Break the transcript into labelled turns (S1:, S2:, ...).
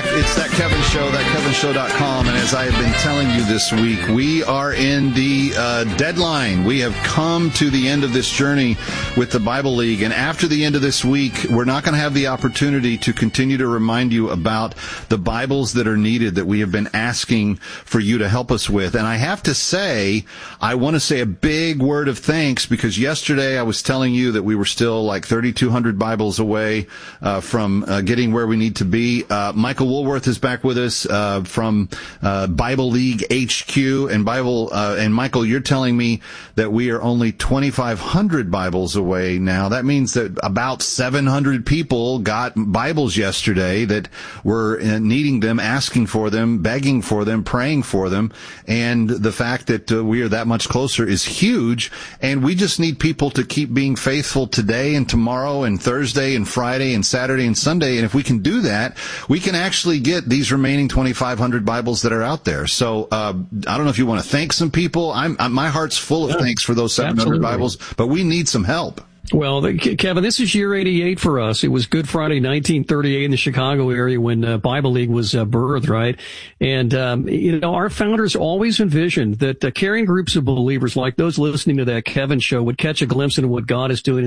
S1: back. It's That Kevin Show, thatkevinshow.com. And as I have been telling you this week, we are in the deadline. We have come to the end of this journey with the Bible League. And after the end of this week, we're not going to have the opportunity to continue to remind you about the Bibles that are needed that we have been asking for you to help us with. And I have to say, I want to say a big word of thanks, because yesterday I was telling you that we were still like 3,200 Bibles away from getting where we need to be. Michael Woolworth is back with us from Bible League HQ, and Michael, you're telling me that we are only 2,500 Bibles away now. That means that about 700 people got Bibles yesterday that were needing them, asking for them, begging for them, praying for them, and the fact that we are that much closer is huge. And we just need people to keep being faithful today and tomorrow and Thursday and Friday and Saturday and Sunday. And if we can do that, we can actually get these remaining 2,500 Bibles that are out there. So I don't know if you want to thank some people. My heart's full of thanks for those 700
S2: absolutely.
S1: Bibles, but we need some help.
S2: Well, Kevin, this is year 88 for us. It was Good Friday, 1938 in the Chicago area when Bible League was birthed, right? And, our founders always envisioned that carrying groups of believers like those listening to that Kevin show would catch a glimpse into what God is doing